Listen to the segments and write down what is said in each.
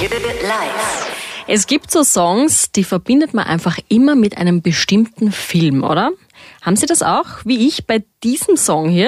Live. Es gibt so Songs, die verbindet man einfach immer mit einem bestimmten Film, oder? Haben Sie das auch, wie ich, bei diesem Song hier?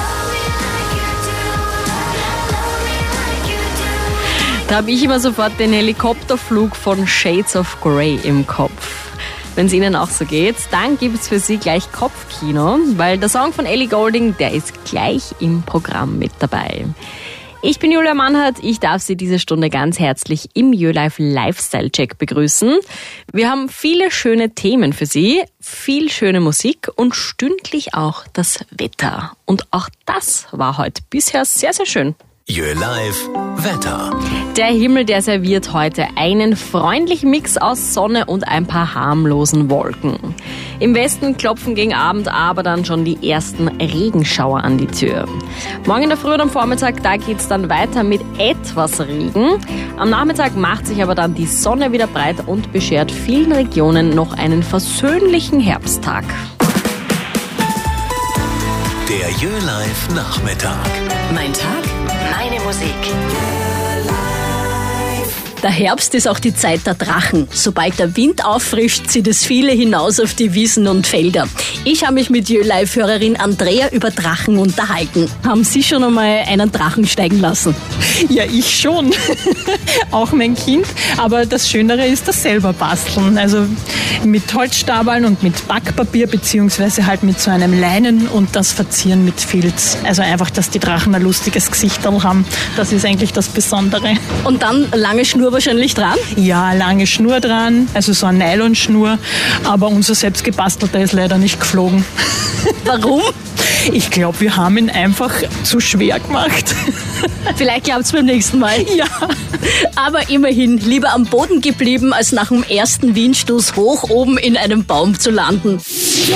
Da habe ich immer sofort den Helikopterflug von Shades of Grey im Kopf. Wenn es Ihnen auch so geht, dann gibt es für Sie gleich Kopfkino, weil der Song von Ellie Goulding, der ist gleich im Programm mit dabei. Ich bin Julia Mannhardt, ich darf Sie diese Stunde ganz herzlich im YoLife Lifestyle Check begrüßen. Wir haben viele schöne Themen für Sie, viel schöne Musik und stündlich auch das Wetter. Und auch das war heute bisher sehr, sehr schön. YoLife Wetter. Der Himmel, der serviert heute einen freundlichen Mix aus Sonne und ein paar harmlosen Wolken. Im Westen klopfen gegen Abend aber dann schon die ersten Regenschauer an die Tür. Morgen in der Früh und am Vormittag, da geht's dann weiter mit etwas Regen. Am Nachmittag macht sich aber dann die Sonne wieder breit und beschert vielen Regionen noch einen versöhnlichen Herbsttag. Der YoLife Nachmittag. Mein Tag, meine Musik. Der Herbst ist auch die Zeit der Drachen. Sobald der Wind auffrischt, zieht es viele hinaus auf die Wiesen und Felder. Ich habe mich mit YoLife-Hörerin Andrea über Drachen unterhalten. Haben Sie schon einmal einen Drachen steigen lassen? Ja, ich schon. Auch mein Kind. Aber das Schönere ist das selber basteln. Also mit Holzstabeln und mit Backpapier, beziehungsweise halt mit so einem Leinen und das Verzieren mit Filz. Also einfach, dass die Drachen ein lustiges Gesicht haben. Das ist eigentlich das Besondere. Und dann lange Schnur wahrscheinlich dran? Ja, lange Schnur dran, also so eine Nylonschnur. Aber unser selbst gebastelter ist leider nicht geflogen. Warum? Ich glaube, wir haben ihn einfach zu schwer gemacht. Vielleicht klappt es beim nächsten Mal. Ja. Aber immerhin, lieber am Boden geblieben, als nach dem ersten Windstoß hoch oben in einem Baum zu landen.